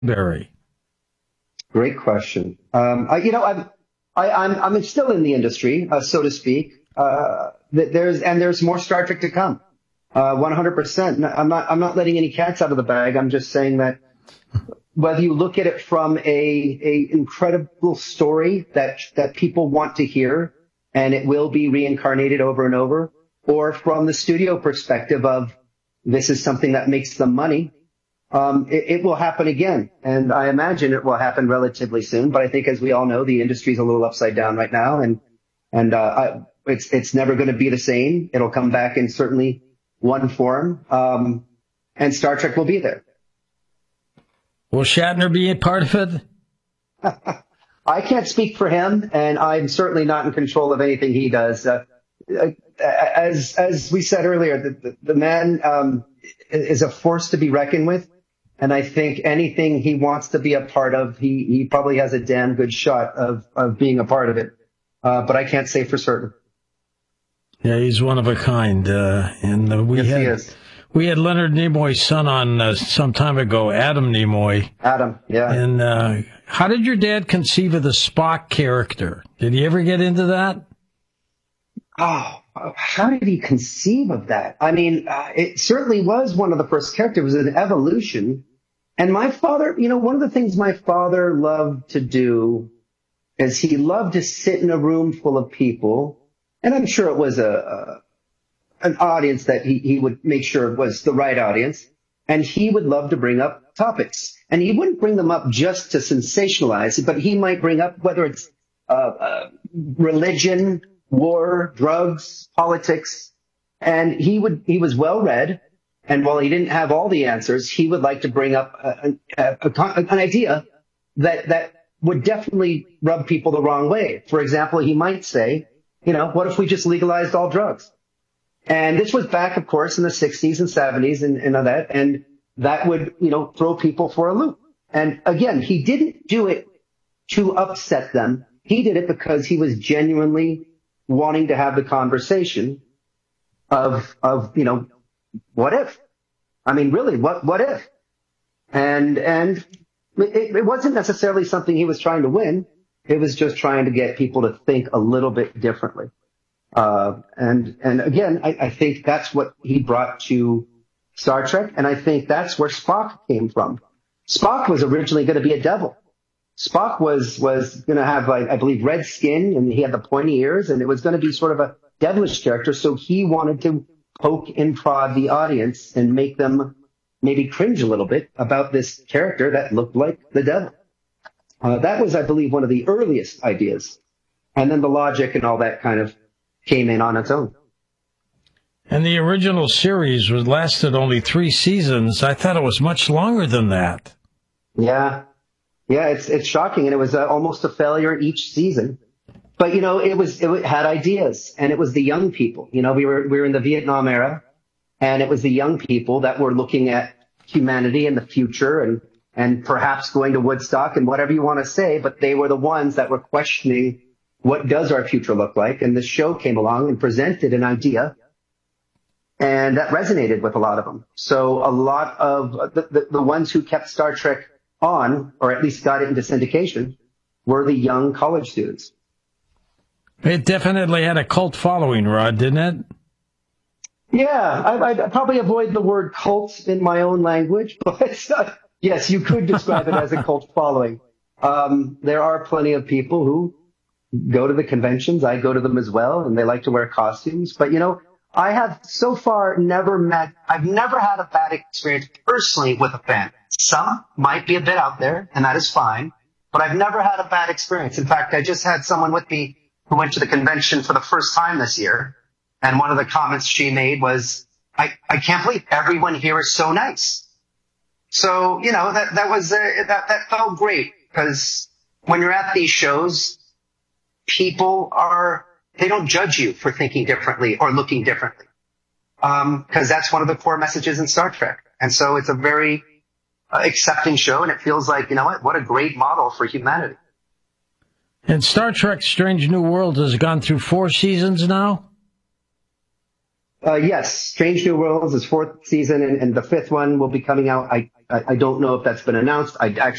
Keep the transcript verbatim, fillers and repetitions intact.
Barry? Great question. Um, I, you know, I'm, I, I'm, I'm still in the industry, uh, so to speak. Uh, there's, and there's more Star Trek to come. Uh, one hundred percent. I'm not, I'm not letting any cats out of the bag. I'm just saying that whether you look at it from a, a incredible story that, that people want to hear, and it will be reincarnated over and over, or from the studio perspective of this is something that makes them money, um, it, it will happen again. And I imagine it will happen relatively soon. But I think, as we all know, the industry's a little upside down right now, and and uh, I, it's it's never going to be the same. It'll come back in certainly one form, um, and Star Trek will be there. Will Shatner be a part of it? I can't speak for him, and I'm certainly not in control of anything he does. Uh, as as we said earlier, the, the, the man um, is a force to be reckoned with, and I think anything he wants to be a part of, he, he probably has a damn good shot of, of being a part of it. Uh, but I can't say for certain. Yeah, he's one of a kind, uh, and uh, we yes, had he is. we had Leonard Nimoy's son on uh, some time ago, Adam Nimoy. Adam, yeah. And uh, how did your dad conceive of the Spock character? Did he ever get into that? Oh, how did he conceive of that? I mean, uh, it certainly was one of the first characters. It was an evolution. And my father, you know, one of the things my father loved to do is he loved to sit in a room full of people. And I'm sure it was a, a an audience that he, he would make sure was the right audience. And he would love to bring up topics. And he wouldn't bring them up just to sensationalize, but he might bring up whether it's uh, uh, religion, war, drugs, politics. And he would he was well read. And while he didn't have all the answers, he would like to bring up a, a, a, an idea that that would definitely rub people the wrong way. For example, he might say, you know, what if we just legalized all drugs? And this was back, of course, in the sixties and seventies and, and all that. And that would, you know, throw people for a loop. And again, he didn't do it to upset them. He did it because he was genuinely wanting to have the conversation of, of, you know, what if? I mean, really, what, what if? And, and it, it wasn't necessarily something he was trying to win. It was just trying to get people to think a little bit differently. Uh, and, and again, I, I think that's what he brought to Star Trek. And I think that's where Spock came from. Spock was originally going to be a devil. Spock was, was going to have, like, I believe, red skin, and he had the pointy ears, and it was going to be sort of a devilish character. So he wanted to poke and prod the audience and make them maybe cringe a little bit about this character that looked like the devil. Uh, that was, I believe, one of the earliest ideas. And then the logic and all that kind of came in on its own. And the original series was lasted only three seasons. I thought it was much longer than that. Yeah. Yeah, it's it's shocking. And it was uh, almost a failure each season. But, you know, it was it had ideas, and it was the young people. You know, we were we were in the Vietnam era, and it was the young people that were looking at humanity and the future, and and perhaps going to Woodstock and whatever you want to say, but they were the ones that were questioning, what does our future look like? And the show came along and presented an idea, and that resonated with a lot of them. So a lot of the, the, the ones who kept Star Trek on, or at least got it into syndication, were the young college students. It definitely had a cult following, Rod, didn't it? Yeah, I, I'd probably avoid the word cult in my own language, but uh, yes, you could describe it as a cult following. Um, there are plenty of people who go to the conventions. I go to them as well, and they like to wear costumes. But, you know, I have so far never met, I've never had a bad experience personally with a fan. Some might be a bit out there, and that is fine, but I've never had a bad experience. In fact, I just had someone with me who went to the convention for the first time this year, and one of the comments she made was, I, I can't believe everyone here is so nice. So, you know, that, that was, uh, that, that felt great, because when you're at these shows, people are, they don't judge you for thinking differently or looking differently. Um, cause that's one of the core messages in Star Trek. And so it's a very uh, accepting show, and it feels like, you know what, what a great model for humanity. And Star Trek Strange New Worlds has gone through four seasons now? Uh, yes, Strange New Worlds is fourth season, and, and the fifth one will be coming out. I, I I don't know if that's been announced. I actually